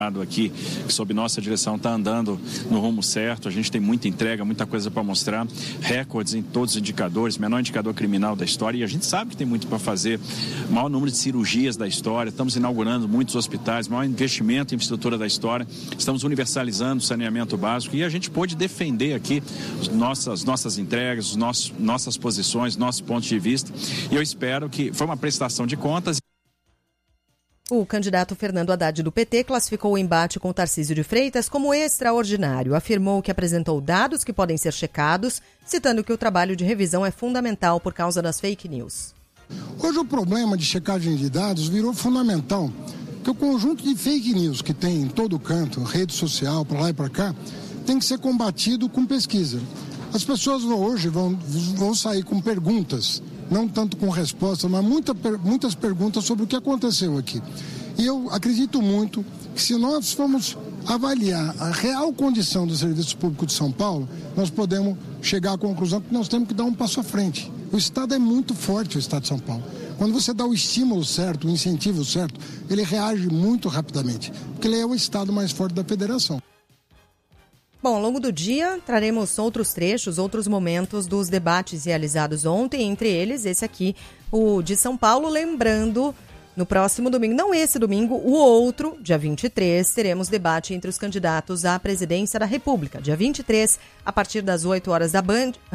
aqui, sob nossa direção, está andando no rumo certo. A gente tem muita entrega, muita coisa para mostrar, recordes em todos os indicadores, menor indicador criminal da história, e a gente sabe que tem muito para fazer, maior número de cirurgias da história, estamos inaugurando muitos hospitais, maior investimento em infraestrutura da história, estamos universalizando o saneamento básico, e a gente pôde defender aqui nossas entregas, nossas posições, nossos pontos de vista, e eu espero que foi uma prestação de contas. O candidato Fernando Haddad do PT classificou o embate com Tarcísio de Freitas como extraordinário. Afirmou que apresentou dados que podem ser checados, citando que o trabalho de revisão é fundamental por causa das fake news. Hoje o problema de checagem de dados virou fundamental, porque o conjunto de fake news que tem em todo canto, rede social, para lá e para cá, tem que ser combatido com pesquisa. As pessoas hoje vão sair com perguntas, não tanto com respostas, mas muitas perguntas sobre o que aconteceu aqui. E eu acredito muito que se nós formos avaliar a real condição do serviço público de São Paulo, nós podemos chegar à conclusão que nós temos que dar um passo à frente. O Estado é muito forte, o Estado de São Paulo. Quando você dá o estímulo certo, o incentivo certo, ele reage muito rapidamente, porque ele é o Estado mais forte da federação. Bom, ao longo do dia, traremos outros trechos, outros momentos dos debates realizados ontem, entre eles esse aqui, o de São Paulo, lembrando, no próximo domingo, não esse domingo, o outro, dia 23, teremos debate entre os candidatos à presidência da República. Dia 23, a partir das 8 horas das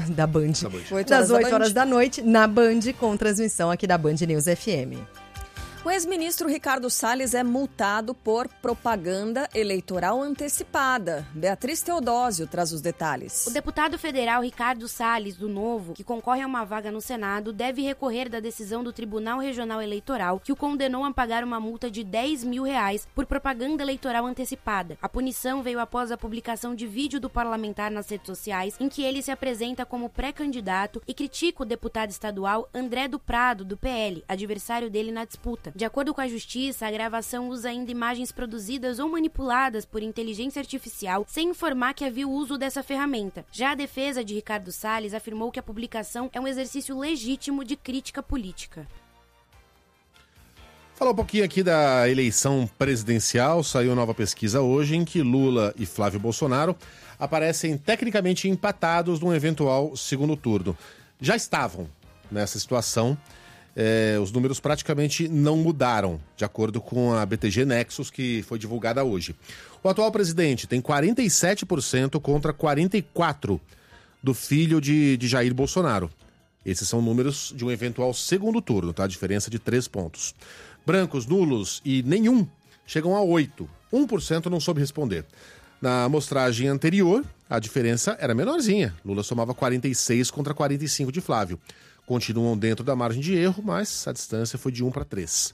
8 horas da noite, na Band, com transmissão aqui da Band News FM. O ex-ministro Ricardo Salles é multado por propaganda eleitoral antecipada. Beatriz Teodósio traz os detalhes. O deputado federal Ricardo Salles, do Novo, que concorre a uma vaga no Senado, deve recorrer da decisão do Tribunal Regional Eleitoral, que o condenou a pagar uma multa de R$10 mil por propaganda eleitoral antecipada. A punição veio após a publicação de vídeo do parlamentar nas redes sociais, em que ele se apresenta como pré-candidato e critica o deputado estadual André do Prado, do PL, adversário dele na disputa. De acordo com a Justiça, a gravação usa ainda imagens produzidas ou manipuladas por inteligência artificial, sem informar que havia o uso dessa ferramenta. Já a defesa de Ricardo Salles afirmou que a publicação é um exercício legítimo de crítica política. Falar um pouquinho aqui da eleição presidencial. Saiu nova pesquisa hoje em que Lula e Flávio Bolsonaro aparecem tecnicamente empatados num eventual segundo turno. Já estavam nessa situação. Os números praticamente não mudaram, de acordo com a BTG Nexus, que foi divulgada hoje. O atual presidente tem 47% contra 44% do filho de Jair Bolsonaro. Esses são números de um eventual segundo turno, tá? A diferença de 3 pontos. Brancos, nulos e nenhum chegam a 8%. 1% não soube responder. Na amostragem anterior, a diferença era menorzinha. Lula somava 46 contra 45 de Flávio. Continuam dentro da margem de erro, mas a distância foi de 1 para 3.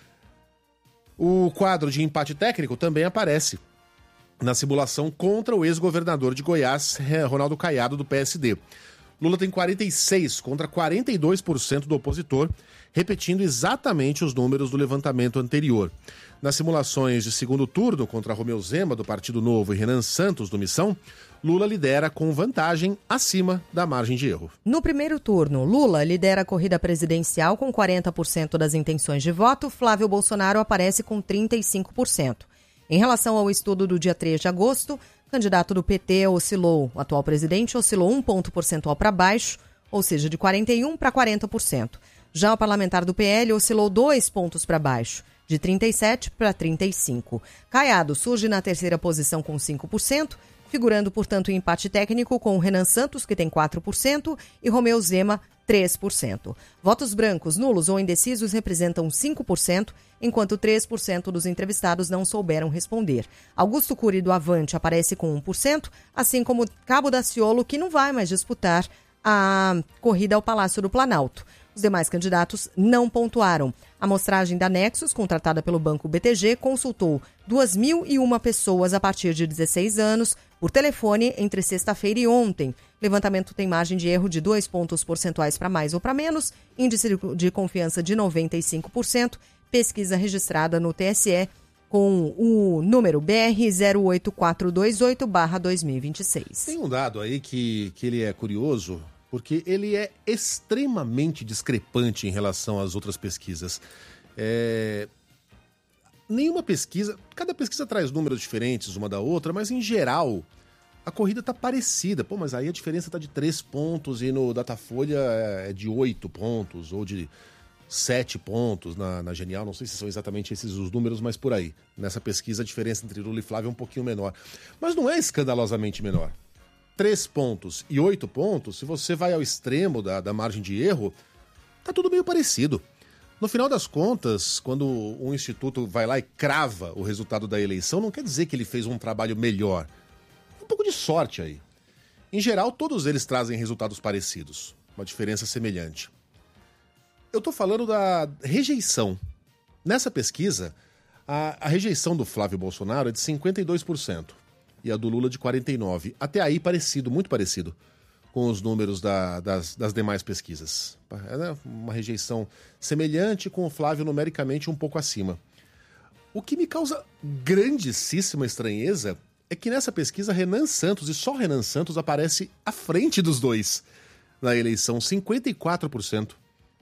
O quadro de empate técnico também aparece na simulação contra o ex-governador de Goiás, Ronaldo Caiado, do PSD. Lula tem 46% contra 42% do opositor, repetindo exatamente os números do levantamento anterior. Nas simulações de segundo turno contra Romeu Zema, do Partido Novo, e Renan Santos, do Missão, Lula lidera com vantagem acima da margem de erro. No primeiro turno, Lula lidera a corrida presidencial com 40% das intenções de voto, Flávio Bolsonaro aparece com 35%. Em relação ao estudo do dia 3 de agosto, o candidato do PT o atual presidente oscilou 1 ponto percentual para baixo, ou seja, de 41% para 40%. Já o parlamentar do PL oscilou 2 pontos para baixo, de 37% para 35%. Caiado surge na terceira posição com 5%, figurando, portanto, em empate técnico com Renan Santos, que tem 4%, e Romeu Zema, 3%. Votos brancos, nulos ou indecisos representam 5%, enquanto 3% dos entrevistados não souberam responder. Augusto Cury, do Avante, aparece com 1%, assim como Cabo Daciolo, que não vai mais disputar a corrida ao Palácio do Planalto. Os demais candidatos não pontuaram. A amostragem da Nexus, contratada pelo Banco BTG, consultou 2.001 pessoas a partir de 16 anos por telefone entre sexta-feira e ontem. Levantamento tem margem de erro de 2 pontos percentuais para mais ou para menos, índice de confiança de 95%, pesquisa registrada no TSE com o número BR 08428/2026. Tem um dado aí que ele é curioso, porque ele é extremamente discrepante em relação às outras pesquisas. nenhuma pesquisa, cada pesquisa traz números diferentes uma da outra, mas em geral a corrida tá parecida. Pô, mas aí a diferença tá de 3 pontos e no Datafolha é de 8 pontos ou de 7 pontos na Genial. Não sei se são exatamente esses os números, mas por aí. Nessa pesquisa a diferença entre Lula e Flávio é um pouquinho menor. Mas não é escandalosamente menor. 3 pontos e 8 pontos, se você vai ao extremo da margem de erro, tá tudo meio parecido. No final das contas, quando um instituto vai lá e crava o resultado da eleição, não quer dizer que ele fez um trabalho melhor. Um pouco de sorte aí. Em geral, todos eles trazem resultados parecidos, uma diferença semelhante. Eu tô falando da rejeição. Nessa pesquisa, a rejeição do Flávio Bolsonaro é de 52% e a do Lula de 49%. Até aí parecido, muito parecido com os números das demais pesquisas. É uma rejeição semelhante, com o Flávio numericamente um pouco acima. O que me causa grandíssima estranheza é que nessa pesquisa Renan Santos, e só Renan Santos, aparece à frente dos dois na eleição, 54%.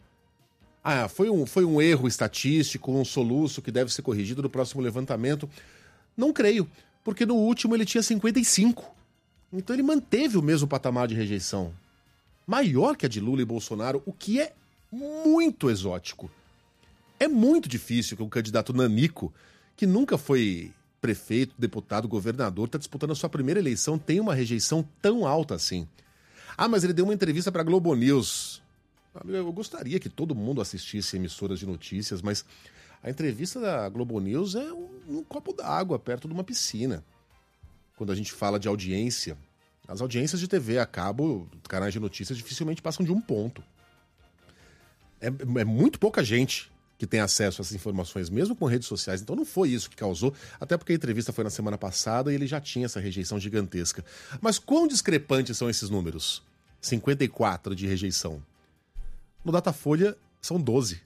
Foi um erro estatístico, um soluço que deve ser corrigido no próximo levantamento. Não creio, porque no último ele tinha 55%. Então ele manteve o mesmo patamar de rejeição, maior que a de Lula e Bolsonaro, o que é muito exótico. É muito difícil que um candidato nanico, que nunca foi prefeito, deputado, governador, está disputando a sua primeira eleição, tenha uma rejeição tão alta assim. Mas ele deu uma entrevista para a Globo News. Eu gostaria que todo mundo assistisse emissoras de notícias, mas a entrevista da Globo News é um copo d'água perto de uma piscina. Quando a gente fala de audiência, as audiências de TV a cabo, canais de notícias, dificilmente passam de 1 ponto. É muito pouca gente que tem acesso a essas informações, mesmo com redes sociais. Então não foi isso que causou, até porque a entrevista foi na semana passada e ele já tinha essa rejeição gigantesca. Mas quão discrepantes são esses números? 54 de rejeição. No Datafolha são 12.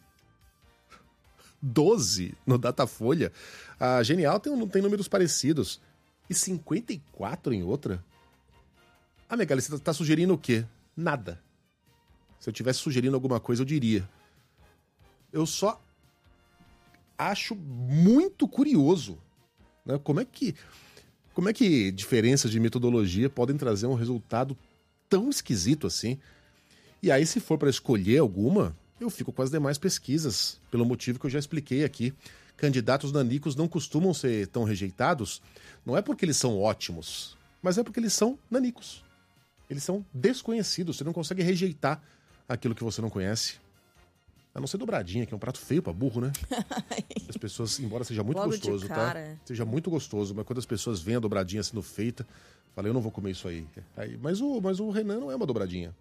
12 no Datafolha. A Genial tem números parecidos. E 54 em outra? Megali, você tá sugerindo o quê? Nada. Se eu tivesse sugerindo alguma coisa, eu diria. Eu só acho muito curioso, né? Como é que diferenças de metodologia podem trazer um resultado tão esquisito assim? E aí, se for para escolher alguma, eu fico com as demais pesquisas, pelo motivo que eu já expliquei aqui. Candidatos nanicos não costumam ser tão rejeitados, não é porque eles são ótimos, mas é porque eles são nanicos. Eles são desconhecidos, você não consegue rejeitar aquilo que você não conhece. A não ser dobradinha, que é um prato feio pra burro, né? As pessoas, embora seja muito gostoso, tá? Seja muito gostoso, mas quando as pessoas veem a dobradinha sendo feita, falam, eu não vou comer isso aí. Mas o Renan não é uma dobradinha.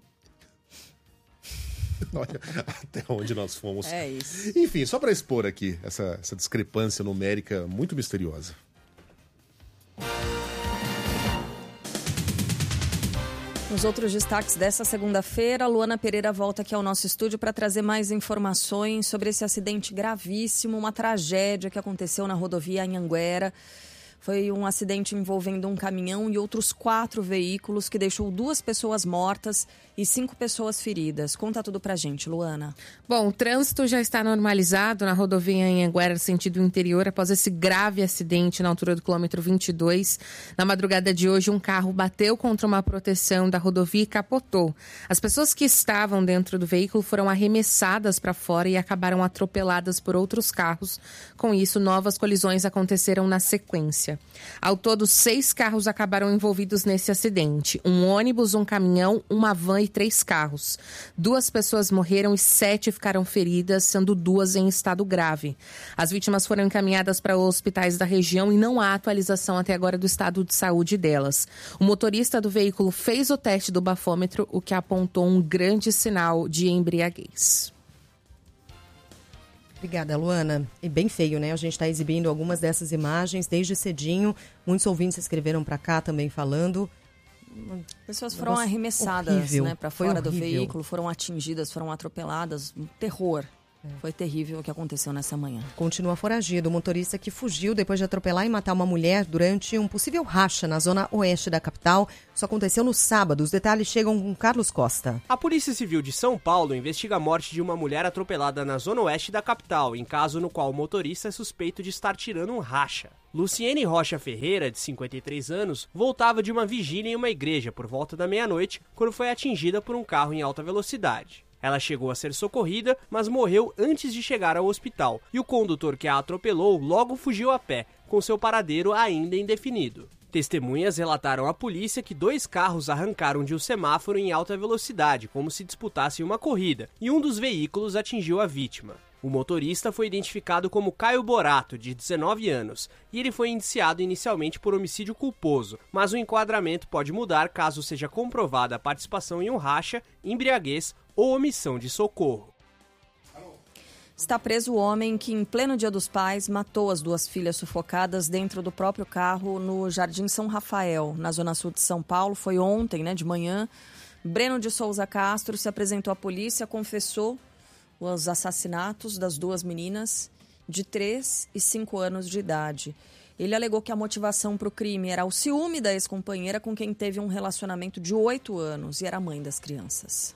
Olha até onde nós fomos. É isso. Enfim, só para expor aqui essa discrepância numérica muito misteriosa. Nos outros destaques dessa segunda-feira, Luana Pereira volta aqui ao nosso estúdio para trazer mais informações sobre esse acidente gravíssimo, uma tragédia que aconteceu na rodovia Anhanguera. Foi um acidente envolvendo um caminhão e outros 4 veículos que deixou 2 pessoas mortas e 5 pessoas feridas. Conta tudo pra gente, Luana. Bom, o trânsito já está normalizado na rodovia Anhanguera, sentido interior, após esse grave acidente na altura do quilômetro 22. Na madrugada de hoje, um carro bateu contra uma proteção da rodovia e capotou. As pessoas que estavam dentro do veículo foram arremessadas para fora e acabaram atropeladas por outros carros. Com isso, novas colisões aconteceram na sequência. Ao todo, 6 carros acabaram envolvidos nesse acidente. Um ônibus, um caminhão, uma van e 3 carros. 2 pessoas morreram e 7 ficaram feridas, sendo 2 em estado grave. As vítimas foram encaminhadas para hospitais da região e não há atualização até agora do estado de saúde delas. O motorista do veículo fez o teste do bafômetro, o que apontou um grande sinal de embriaguez. Obrigada, Luana. E bem feio, né? A gente está exibindo algumas dessas imagens desde cedinho. Muitos ouvintes escreveram para cá também falando. Pessoas foram arremessadas, né, para fora do veículo, foram atingidas, foram atropeladas. Um terror. Foi terrível o que aconteceu nessa manhã. Continua foragido o motorista que fugiu depois de atropelar e matar uma mulher durante um possível racha na zona oeste da capital. Isso aconteceu no sábado. Os detalhes chegam com Carlos Costa. A Polícia Civil de São Paulo investiga a morte de uma mulher atropelada na zona oeste da capital, em caso no qual o motorista é suspeito de estar tirando um racha. Luciene Rocha Ferreira, de 53 anos, voltava de uma vigília em uma igreja por volta da meia-noite, quando foi atingida por um carro em alta velocidade. Ela chegou a ser socorrida, mas morreu antes de chegar ao hospital, e o condutor que a atropelou logo fugiu a pé, com seu paradeiro ainda indefinido. Testemunhas relataram à polícia que 2 carros arrancaram de um semáforo em alta velocidade, como se disputassem uma corrida, e um dos veículos atingiu a vítima. O motorista foi identificado como Caio Borato, de 19 anos, e ele foi indiciado inicialmente por homicídio culposo, mas o enquadramento pode mudar caso seja comprovada a participação em um racha, embriaguez ou omissão de socorro. Está preso o homem que, em pleno Dia dos Pais, matou as 2 filhas sufocadas dentro do próprio carro no Jardim São Rafael, na zona sul de São Paulo. Foi ontem, de manhã. Breno de Souza Castro se apresentou à polícia, confessou os assassinatos das 2 meninas de 3 e 5 anos de idade. Ele alegou que a motivação para o crime era o ciúme da ex-companheira com quem teve um relacionamento de 8 anos e era mãe das crianças.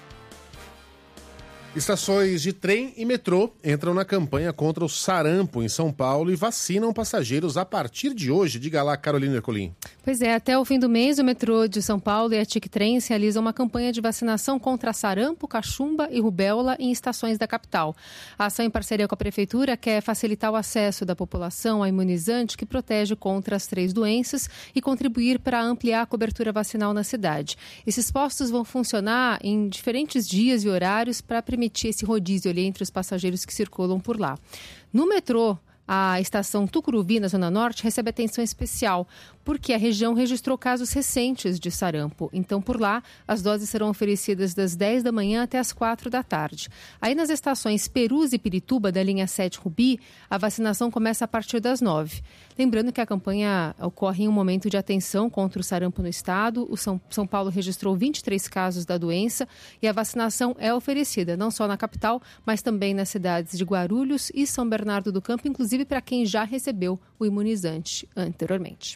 Estações de trem e metrô entram na campanha contra o sarampo em São Paulo e vacinam passageiros a partir de hoje. Diga lá, Carolina Ercolim. Pois é, até o fim do mês, o metrô de São Paulo e a TIC Trens realizam uma campanha de vacinação contra sarampo, cachumba e rubéola em estações da capital. A ação, em parceria com a Prefeitura, quer facilitar o acesso da população a imunizante que protege contra as 3 doenças e contribuir para ampliar a cobertura vacinal na cidade. Esses postos vão funcionar em diferentes dias e horários para permitir esse rodízio ali entre os passageiros que circulam por lá. No metrô, a estação Tucuruvi, na Zona Norte, recebe atenção especial, porque a região registrou casos recentes de sarampo. Então, por lá, as doses serão oferecidas das 10 da manhã até as 4 da tarde. Aí, nas estações Perus e Pirituba, da linha 7 Rubi, a vacinação começa a partir das 9. Lembrando que a campanha ocorre em um momento de atenção contra o sarampo no estado. O São Paulo registrou 23 casos da doença e a vacinação é oferecida não só na capital, mas também nas cidades de Guarulhos e São Bernardo do Campo, inclusive para quem já recebeu o imunizante anteriormente.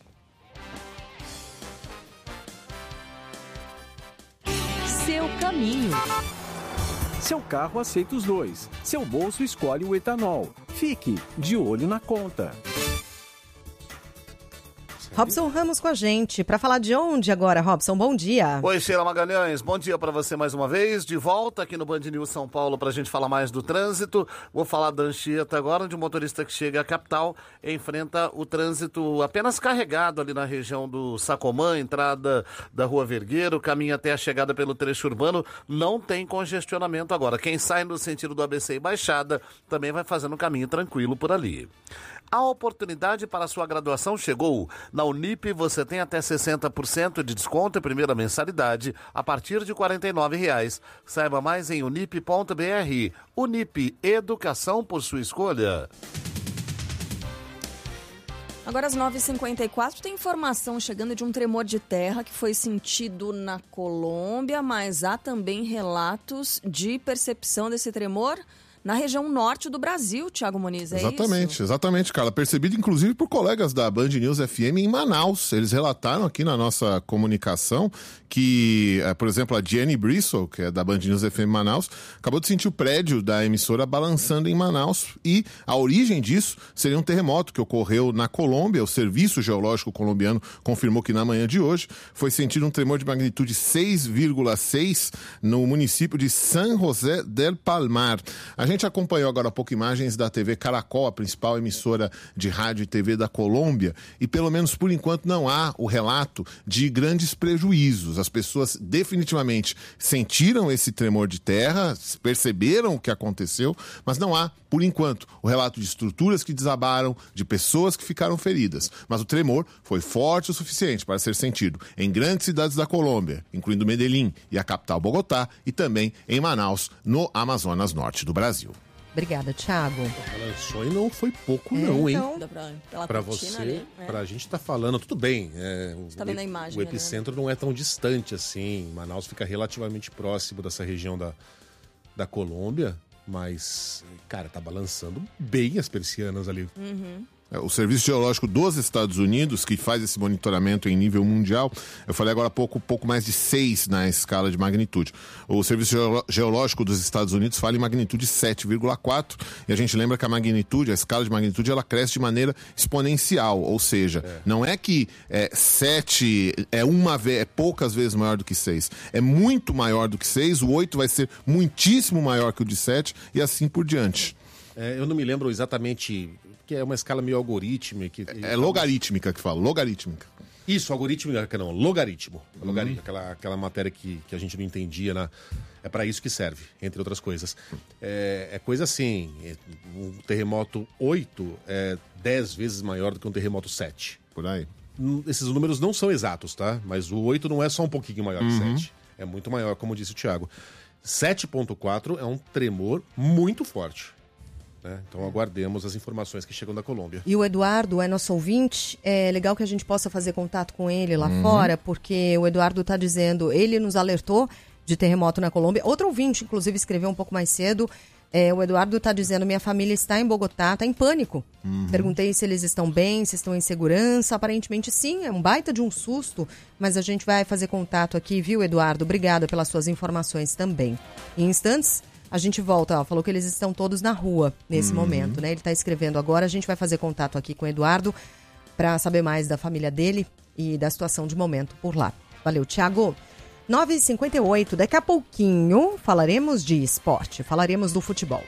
Seu caminho. Seu carro aceita os 2. Seu bolso escolhe o etanol. Fique de olho na conta. Robson Ramos com a gente. Para falar de onde agora, Robson? Bom dia. Oi, Sheila Magalhães. Bom dia para você mais uma vez. De volta aqui no Band News São Paulo para a gente falar mais do trânsito. Vou falar da Anchieta agora, de um motorista que chega à capital, enfrenta o trânsito apenas carregado ali na região do Sacomã, entrada da Rua Vergueiro, caminho até a chegada pelo trecho urbano. Não tem congestionamento agora. Quem sai no sentido do ABC e Baixada também vai fazendo um caminho tranquilo por ali. A oportunidade para a sua graduação chegou. Na Unip você tem até 60% de desconto em primeira mensalidade a partir de R$ 49,00. Saiba mais em unip.br. Unip, educação por sua escolha. Agora às 9h54 tem informação chegando de um tremor de terra que foi sentido na Colômbia, mas há também relatos de percepção desse tremor na região norte do Brasil, Thiago Muniz, é isso? Exatamente, Carla. Percebido, inclusive, por colegas da Band News FM em Manaus. Eles relataram aqui na nossa comunicação que, por exemplo, a Jenny Brissel, que é da Band News FM Manaus, acabou de sentir o prédio da emissora balançando em Manaus. E a origem disso seria um terremoto que ocorreu na Colômbia. O Serviço Geológico Colombiano confirmou que na manhã de hoje foi sentido um tremor de magnitude 6,6 no município de San José del Palmar. A gente acompanhou agora há pouco imagens da TV Caracol, a principal emissora de rádio e TV da Colômbia, e pelo menos por enquanto não há o relato de grandes prejuízos. As pessoas definitivamente sentiram esse tremor de terra, perceberam o que aconteceu, mas não há, por enquanto, o relato de estruturas que desabaram, de pessoas que ficaram feridas. Mas o tremor foi forte o suficiente para ser sentido em grandes cidades da Colômbia, incluindo Medellín e a capital Bogotá, e também em Manaus, no Amazonas Norte do Brasil. Obrigada, Thiago. Balançou e não foi pouco não, hein? Então, pra você, ali, pra gente tá falando, tudo bem. Você tá vendo a imagem, o epicentro não é tão distante assim. Manaus fica relativamente próximo dessa região da Colômbia. Mas, cara, tá balançando bem as persianas ali. O Serviço Geológico dos Estados Unidos, que faz esse monitoramento em nível mundial, eu falei agora há pouco mais de 6 na escala de magnitude. O Serviço Geológico dos Estados Unidos fala em magnitude 7,4, e a gente lembra que a escala de magnitude, ela cresce de maneira exponencial, ou seja, não é que 7 é poucas vezes maior do que 6, é muito maior do que 6, o 8 vai ser muitíssimo maior que o de 7, e assim por diante. Eu não me lembro exatamente, que é uma escala meio algorítmica. É logarítmica que fala, logarítmica. Isso, algorítmica não, logaritmo. Aquela matéria que a gente não entendia, é para isso que serve, entre outras coisas. É coisa assim, um terremoto 8 é 10 vezes maior do que um terremoto 7. Por aí. Esses números não são exatos, tá? Mas o 8 não é só um pouquinho maior que 7. É muito maior, como disse o Thiago. 7,4 é um tremor muito forte. Então aguardemos as informações que chegam da Colômbia. E o Eduardo é nosso ouvinte, é legal que a gente possa fazer contato com ele lá fora, porque o Eduardo está dizendo, ele nos alertou de terremoto na Colômbia. Outro ouvinte, inclusive, escreveu um pouco mais cedo, o Eduardo está dizendo, minha família está em Bogotá, está em pânico. Perguntei se eles estão bem, se estão em segurança, aparentemente sim, é um baita de um susto, mas a gente vai fazer contato aqui, viu, Eduardo? Obrigada pelas suas informações também. Em instantes, a gente volta, falou que eles estão todos na rua nesse momento, né? Ele está escrevendo agora, a gente vai fazer contato aqui com o Eduardo para saber mais da família dele e da situação de momento por lá. Valeu, Thiago. 9h58, daqui a pouquinho falaremos de esporte, falaremos do futebol.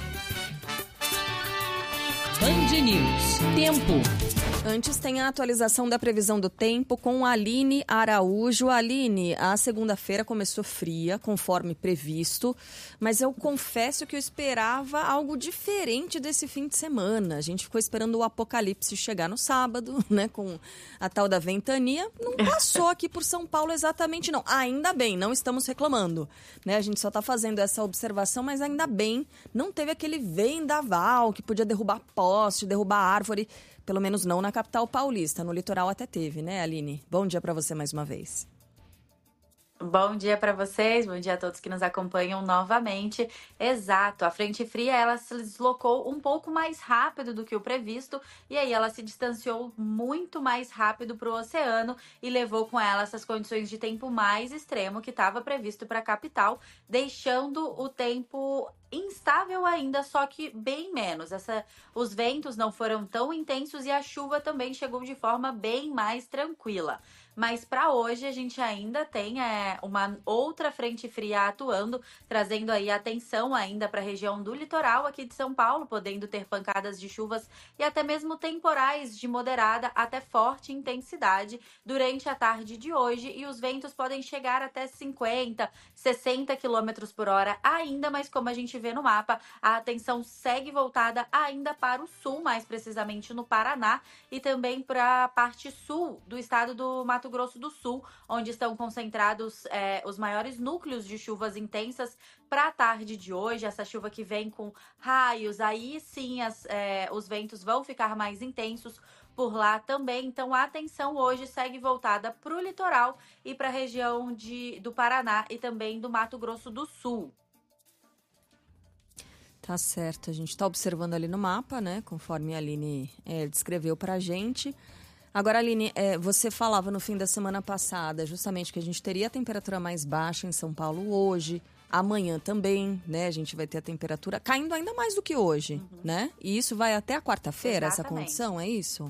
Band News, tempo. Antes tem a atualização da previsão do tempo com a Aline Araújo. Aline, a segunda-feira começou fria, conforme previsto, mas eu confesso que eu esperava algo diferente desse fim de semana. A gente ficou esperando o apocalipse chegar no sábado, né, com a tal da ventania. Não passou aqui por São Paulo exatamente, não. Ainda bem, não estamos reclamando, né? A gente só está fazendo essa observação, mas ainda bem, não teve aquele vendaval que podia derrubar poste, derrubar árvore. Pelo menos não na capital paulista, no litoral até teve, né, Aline? Bom dia para você mais uma vez. Bom dia para vocês, bom dia a todos que nos acompanham novamente. Exato, a frente fria ela se deslocou um pouco mais rápido do que o previsto e aí ela se distanciou muito mais rápido para o oceano e levou com ela essas condições de tempo mais extremo que estava previsto para a capital, deixando o tempo instável ainda, só que bem menos. Os ventos não foram tão intensos e a chuva também chegou de forma bem mais tranquila. Mas para hoje a gente ainda tem uma outra frente fria atuando, trazendo aí atenção ainda para a região do litoral aqui de São Paulo, podendo ter pancadas de chuvas e até mesmo temporais de moderada até forte intensidade durante a tarde de hoje. E os ventos podem chegar até 50, 60 km por hora ainda, mas como a gente vê no mapa, a atenção segue voltada ainda para o sul, mais precisamente no Paraná, e também para a parte sul do estado do Mato Grosso do Sul, onde estão concentrados os maiores núcleos de chuvas intensas para a tarde de hoje. Essa chuva que vem com raios, aí sim os ventos vão ficar mais intensos por lá também. Então a atenção hoje segue voltada para o litoral e para a região do Paraná e também do Mato Grosso do Sul. Tá certo, a gente está observando ali no mapa, né, conforme a Aline descreveu para a gente. Agora, Aline, você falava no fim da semana passada justamente que a gente teria a temperatura mais baixa em São Paulo hoje, amanhã também, né? A gente vai ter a temperatura caindo ainda mais do que hoje, né? E isso vai até a quarta-feira, essa condição, é isso?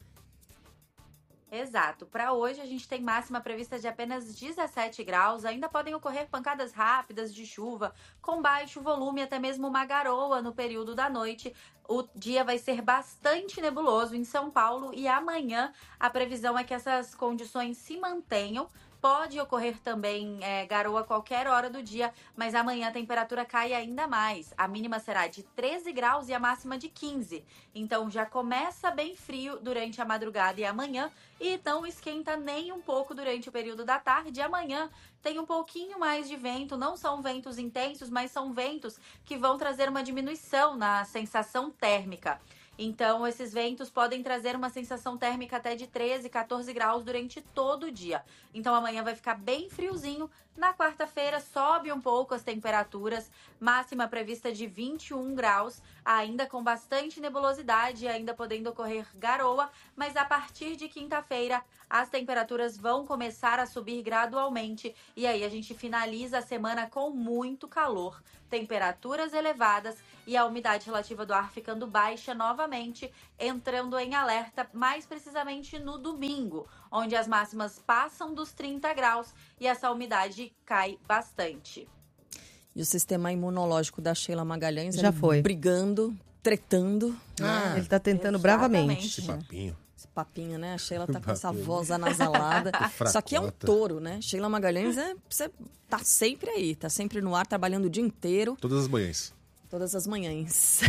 Exato. Para hoje a gente tem máxima prevista de apenas 17 graus. Ainda podem ocorrer pancadas rápidas de chuva com baixo volume, até mesmo uma garoa no período da noite. O dia vai ser bastante nebuloso em São Paulo e amanhã a previsão é que essas condições se mantenham. Pode ocorrer também garoa a qualquer hora do dia, mas amanhã a temperatura cai ainda mais. A mínima será de 13 graus e a máxima de 15. Então já começa bem frio durante a madrugada e amanhã e não esquenta nem um pouco durante o período da tarde. Amanhã tem um pouquinho mais de vento, não são ventos intensos, mas são ventos que vão trazer uma diminuição na sensação térmica. Então, esses ventos podem trazer uma sensação térmica até de 13, 14 graus durante todo o dia. Então, amanhã vai ficar bem friozinho. Na quarta-feira, sobe um pouco as temperaturas, máxima prevista de 21 graus, ainda com bastante nebulosidade, ainda podendo ocorrer garoa, mas a partir de quinta-feira, as temperaturas vão começar a subir gradualmente e aí a gente finaliza a semana com muito calor, temperaturas elevadas e a umidade relativa do ar ficando baixa novamente, entrando em alerta mais precisamente no domingo, onde as máximas passam dos 30 graus e essa umidade cai bastante. E o sistema imunológico da Sheila Magalhães já foi brigando, tretando. Né? Ele está tentando bravamente. Esse papinho. Esse papinho, né? A Sheila tá com essa voz anasalada. Isso aqui é um touro, né? Sheila Magalhães você tá sempre aí, tá sempre no ar, trabalhando o dia inteiro. Todas as manhãs. Todas as manhãs.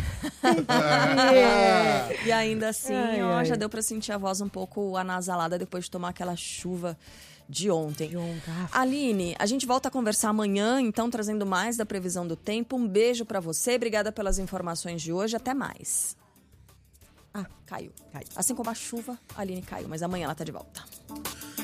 E ainda assim, já deu para sentir a voz um pouco anasalada depois de tomar aquela chuva de ontem. Aline, a gente volta a conversar amanhã, então, trazendo mais da previsão do tempo. Um beijo para você, obrigada pelas informações de hoje, até mais. Caiu. Assim como a chuva, a Aline caiu, mas amanhã ela tá de volta.